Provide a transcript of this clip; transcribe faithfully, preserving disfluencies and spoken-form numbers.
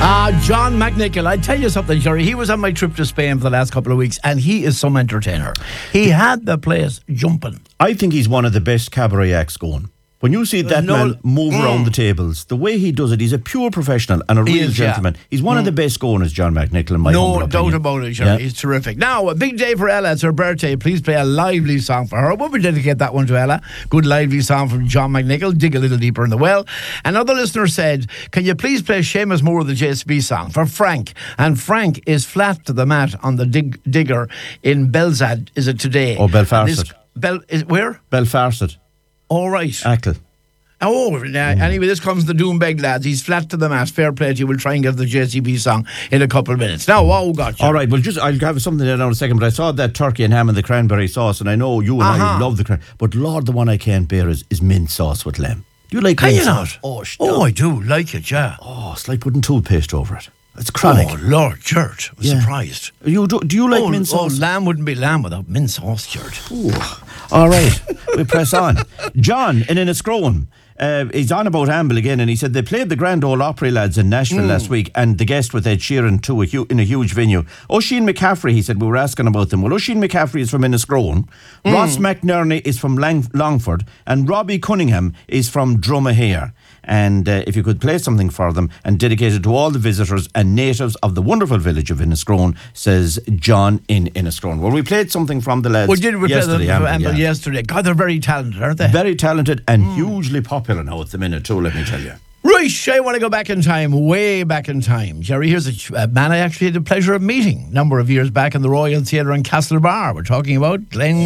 Ah, uh, John McNichol. I tell you something, Jerry. He was on my trip to Spain for the last couple of weeks, and he is some entertainer. He had the place jumping. I think he's one of the best cabaret acts going. When you see There's that no, man move mm. around the tables, the way he does it, he's a pure professional and a real is, gentleman. Yeah. He's one mm. of the best going, as John McNichol, in my no humble doubt opinion. about it, Jerry. Yeah. He's terrific. Now, a big day for Ella. It's her birthday. Please play a lively song for her. We'll we dedicate that one to Ella. Good lively song from John McNichol. Dig a little deeper in the well. Another listener said, can you please play Seamus Moore, the J S B song, for Frank? And Frank is flat to the mat on the dig, digger in Belzad, is it today? Oh, Belfast. Bel, is, where? Belfast. All right. Ackle. Oh, uh, mm. anyway, this comes the Doombeg lads. He's flat to the mat. Fair play to you. We'll try and get the J C B song in a couple of minutes. Now, oh, gotcha. All right, well, just I'll have something there now in a second, but I saw that turkey and ham and the cranberry sauce, and I know you and uh-huh. I love the cranberry, but Lord, the one I can't bear is, is mint sauce with lamb. Do you like Can mint you sauce? Not? Oh, oh, I do like it, yeah. Oh, it's like putting toothpaste over it. It's chronic. Oh, Lord, George, I'm yeah. surprised. You do, do you like oh, mint sauce? Oh, lamb wouldn't be lamb without mint sauce, George. Ooh. All right, we press on. John in Enniscrone. Uh, he's on about Amble again, and he said they played the Grand Ole Opry lads in Nashville mm. last week, and the guest with Ed Sheeran too a hu- in a huge venue. Oisin McCaffrey, he said, we were asking about them. Well, Oisin McCaffrey is from Enniscrone, mm. Ross McNerney is from Lang- Longford, and Robbie Cunningham is from Dromahare. And uh, if you could play something for them and dedicate it to all the visitors and natives of the wonderful village of Enniscrone, says John in Enniscrone. Well, we played something from the lads we did, we yesterday. Amble, Amble, yeah. yesterday. God, they're very talented, aren't they? Very talented and mm. hugely popular now at the minute too, let me tell you. Right, I want to go back in time, way back in time. Jerry, here's a, a man I actually had the pleasure of meeting a number of years back in the Royal Theatre in Castlebar. We're talking about Glenn